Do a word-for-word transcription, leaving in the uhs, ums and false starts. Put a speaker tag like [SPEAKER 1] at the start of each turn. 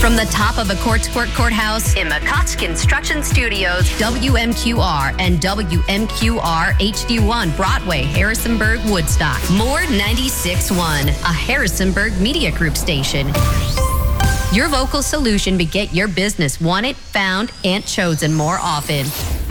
[SPEAKER 1] From the top of the Courts Court Courthouse in McCutts Construction Studios, W M Q R and W M Q R H D one, Broadway, Harrisonburg, Woodstock. More ninety-six point one, a Harrisonburg Media Group station. Your local solution to get your business wanted, found, and chosen more often.